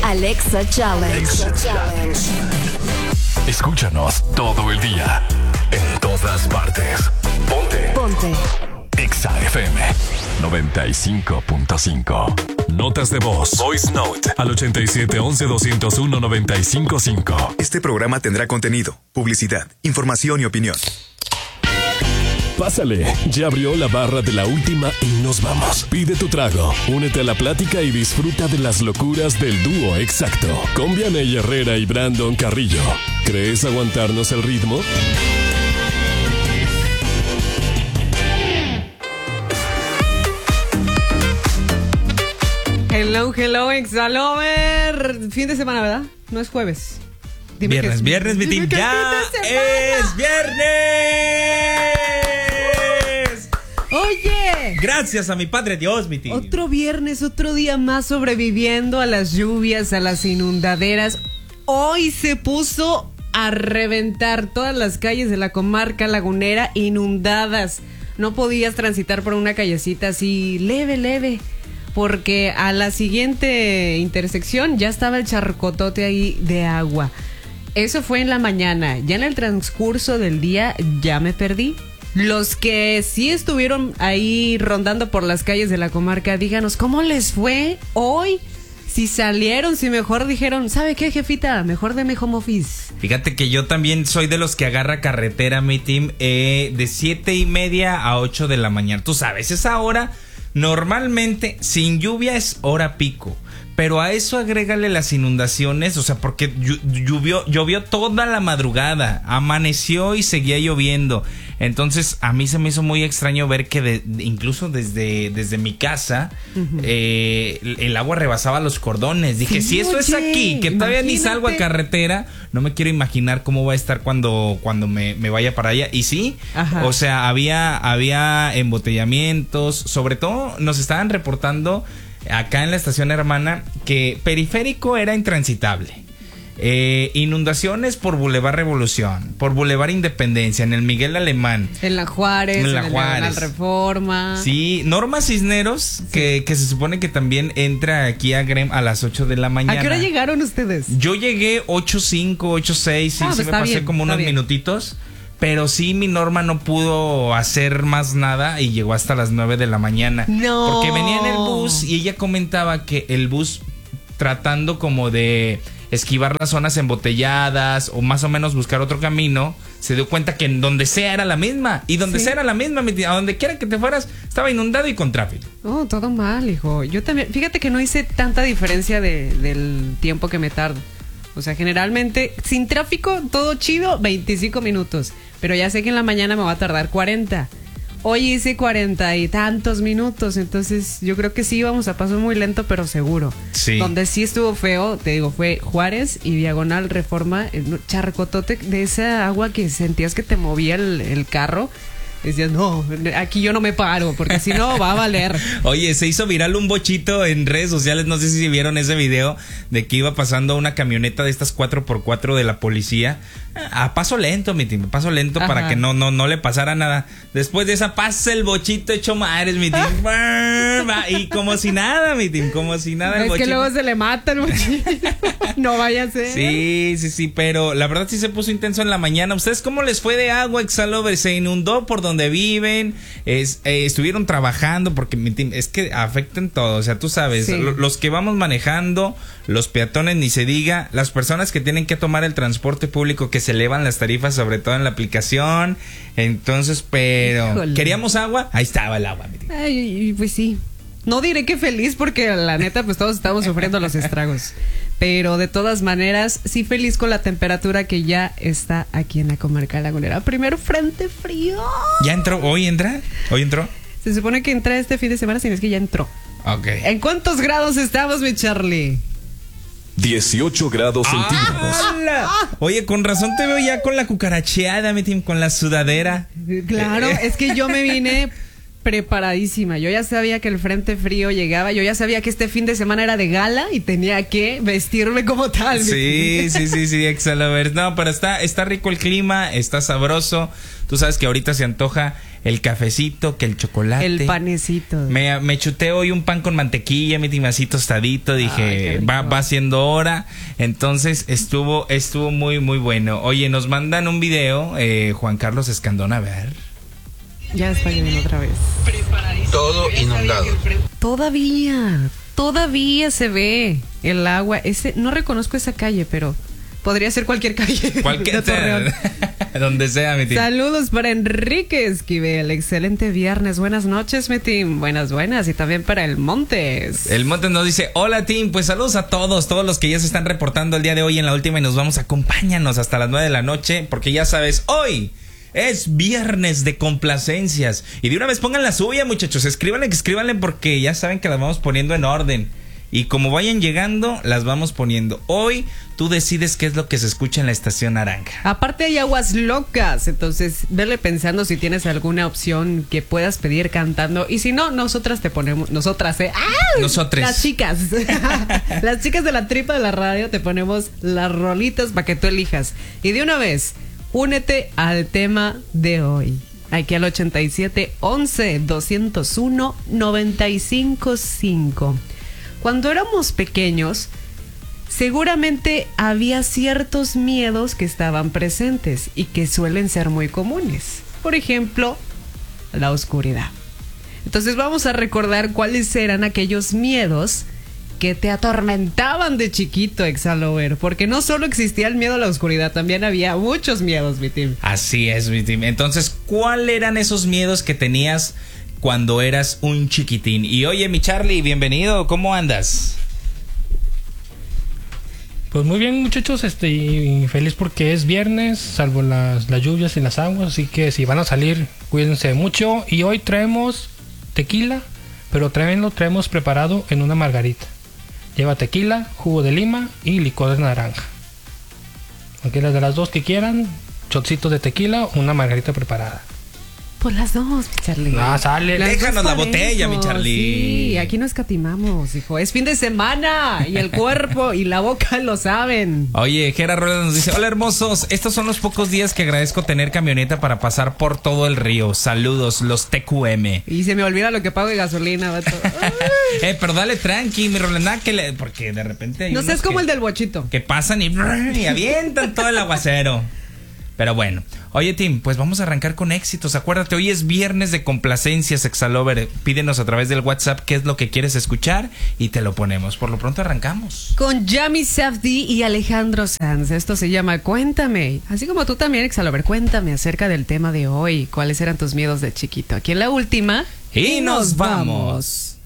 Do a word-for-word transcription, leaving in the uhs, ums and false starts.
Alexa Challenge. Alexa Challenge. Escúchanos todo el día, en todas partes. Ponte. Ponte. Exa F M noventa y cinco punto cinco. Notas de voz. Voice Note al ochenta y siete, once, doscientos uno, noventa y cinco, cinco. Este programa tendrá contenido, publicidad, información y opinión. Pásale, ya abrió la barra de la última y nos vamos. Pide tu trago, únete a la plática y disfruta de las locuras del dúo exacto. Con Vianey Herrera y Brandon Carrillo. ¿Crees aguantarnos el ritmo? Hello, hello, Exalover. Fin de semana, ¿verdad? No es jueves. Dime viernes, que, viernes, mi team. ¡Ya es viernes! Oye. Gracias a mi Padre Dios, mi team. Otro viernes, otro día más sobreviviendo a las lluvias, a las inundaderas. Hoy se puso a reventar todas las calles de la comarca lagunera inundadas. No podías transitar por una callecita así leve, leve. Porque a la siguiente intersección ya estaba el charcotote ahí de agua. Eso fue en la mañana. Ya en el transcurso del día ya me perdí. Los que sí estuvieron ahí rondando por las calles de la comarca, díganos, ¿cómo les fue hoy? Si salieron, si mejor dijeron, ¿sabe qué, jefita? Mejor deme home office. Fíjate que yo también soy de los que agarra carretera, mi team, eh, de siete y media a ocho de la mañana. Tú sabes, esa hora... Normalmente, sin lluvia es hora pico, pero a eso agrégale las inundaciones, o sea, porque llovió, llovió toda la madrugada, amaneció y seguía lloviendo. Entonces, a mí se me hizo muy extraño ver que de, incluso desde, desde mi casa, uh-huh. eh, el, el agua rebasaba los cordones. Dije, sí, si eso oye, es aquí, que todavía imagínate. Ni salgo a carretera, no me quiero imaginar cómo va a estar cuando, cuando me, me vaya para allá. Y sí, ajá. O sea, había, había embotellamientos, sobre todo nos estaban reportando acá en la estación hermana que Periférico era intransitable. Eh, inundaciones por Boulevard Revolución, por Boulevard Independencia, en el Miguel Alemán, en la Juárez, en la en Juárez, la Reforma. Sí, Norma Cisneros, sí. que, que se supone que también entra aquí a Grem a las ocho de la mañana. ¿A qué hora llegaron ustedes? Yo llegué ocho cinco, ocho seis, sí, ah, sí me pasé bien, como unos bien. minutitos. Pero sí, mi Norma no pudo hacer más nada y llegó hasta las nueve de la mañana. No. Porque venía en el bus y ella comentaba que el bus, tratando como de esquivar las zonas embotelladas o más o menos buscar otro camino, se dio cuenta que en donde sea era la misma. Y donde sí. sea era la misma, a donde quiera que te fueras, estaba inundado y con tráfico. Oh, todo mal, hijo. Yo también, fíjate que no hice tanta diferencia de, del tiempo que me tardo. O sea, generalmente, sin tráfico, todo chido, veinticinco minutos. Pero ya sé que en la mañana me va a tardar cuarenta. Hoy hice cuarenta y tantos minutos. Entonces, yo creo que sí íbamos a paso muy lento, pero seguro. Sí. Donde sí estuvo feo, te digo, fue Juárez y Diagonal Reforma. El charcotote de esa agua que sentías que te movía el, el carro. Decías, no, aquí yo no me paro, porque si no va a valer. Oye, se hizo viral un bochito en redes sociales, no sé si vieron ese video de que iba pasando una camioneta de estas cuatro por cuatro de la policía a paso lento, mi team, paso lento. Ajá. Para que no, no, no le pasara nada. Después de esa pasa el bochito hecho madres, mi team. Y como si nada, mi team, como si nada el es bochito. Que luego se le mata el bochito. No vaya a ser. Sí, sí, sí, pero la verdad sí se puso intenso en la mañana. ¿Ustedes cómo les fue de agua, Exalover? ¿Se inundó por donde viven? Es, eh, ¿Estuvieron trabajando? Porque mi team, es que afectan todo. O sea, tú sabes, sí. lo, los que vamos manejando, los peatones ni se diga, las personas que tienen que tomar el transporte público, que se elevan las tarifas, sobre todo en la aplicación. Entonces, pero Híjole. ¿Queríamos agua? Ahí estaba el agua, mi team. Ay, pues sí. No diré que feliz, porque la neta, pues todos estamos sufriendo los estragos. Pero de todas maneras, sí feliz con la temperatura que ya está aquí en la comarca lagunera. Primero, frente frío. ¿Ya entró? ¿Hoy entra? ¿Hoy entró? Se supone que entra este fin de semana, si no es que ya entró. Ok. ¿En cuántos grados estamos, mi Charlie? dieciocho grados centígrados. ¡Ah! Oye, con razón te veo ya con la cucaracheada, mi team, con la sudadera. Claro, es que yo me vine preparadísima. Yo ya sabía que el frente frío llegaba. Yo ya sabía que este fin de semana era de gala y tenía que vestirme como tal. Sí, sí, sí, sí, Exalover. No, pero está, está rico el clima, está sabroso. Tú sabes que ahorita se antoja el cafecito, que el chocolate. El panecito. Me, me chuté hoy un pan con mantequilla, mi así tostadito. Dije, Ay, va, va siendo hora. Entonces estuvo, estuvo muy, muy bueno. Oye, nos mandan un video, eh, Juan Carlos Escandón, a ver. Ya está lloviendo otra vez. Todo inundado. Todavía, todavía se ve el agua. Ese, no reconozco esa calle, pero podría ser cualquier calle. Cualquier Torreón. Donde sea, mi team. Saludos para Enrique Esquivel. Excelente viernes. Buenas noches, mi team. Buenas, buenas. Y también para el Montes. El Montes nos dice, hola, team. Pues saludos a todos, todos los que ya se están reportando el día de hoy en la última y nos vamos. Acompáñanos hasta las nueve de la noche, porque ya sabes, hoy es viernes de complacencias. Y de una vez pongan la suya, muchachos. Escríbanle, escríbanle, porque ya saben que las vamos poniendo en orden. Y como vayan llegando, las vamos poniendo. Hoy tú decides qué es lo que se escucha en la estación naranja. Aparte hay aguas locas, entonces vele pensando si tienes alguna opción que puedas pedir cantando. Y si no, nosotras te ponemos, nosotras, ¿eh? ¡Ah! Nosotras. Las chicas. Las chicas de la tripa de la radio te ponemos las rolitas para que tú elijas. Y de una vez, únete al tema de hoy. Aquí al ochenta y siete, once, doscientos uno, noventa y cinco, cinco. Cuando éramos pequeños, seguramente había ciertos miedos que estaban presentes y que suelen ser muy comunes. Por ejemplo, la oscuridad. Entonces vamos a recordar cuáles eran aquellos miedos que te atormentaban de chiquito, Exalover. Porque no solo existía el miedo a la oscuridad, también había muchos miedos, mi team. Así es, mi team. Entonces, ¿cuáles eran esos miedos que tenías cuando eras un chiquitín? Y oye, mi Charlie, bienvenido, ¿cómo andas? Pues muy bien, muchachos, este, y feliz porque es viernes, salvo las, las lluvias y las aguas, así que si van a salir, cuídense mucho. Y hoy traemos tequila, pero tráenlo, traemos preparado en una margarita. Lleva tequila, jugo de lima y licor de naranja. Cualquiera de las dos que quieran, shotcitos de tequila, una margarita preparada. Por las dos, mi Charlie. Ah, sale. Las Déjanos la dos botella, mi Charlie. Sí, aquí no escatimamos, hijo. Es fin de semana y el cuerpo y la boca lo saben. Oye, Gera Rueda nos dice, hola hermosos, estos son los pocos días que agradezco tener camioneta para pasar por todo el río. Saludos, los T Q M. Y se me olvida lo que pago de gasolina, vato. eh, pero dale tranqui, mi Rolanda, que le... porque de repente hay no seas como que, el del bochito. Que pasan y, y avientan todo el aguacero. Pero bueno, oye Tim, pues vamos a arrancar con éxitos. Acuérdate, hoy es viernes de complacencias, Exalover. Pídenos a través del WhatsApp qué es lo que quieres escuchar y te lo ponemos. Por lo pronto arrancamos. Con Yami Safdie y Alejandro Sanz. Esto se llama Cuéntame. Así como tú también, Exalover, cuéntame acerca del tema de hoy. ¿Cuáles eran tus miedos de chiquito? Aquí en la última. Y nos vamos.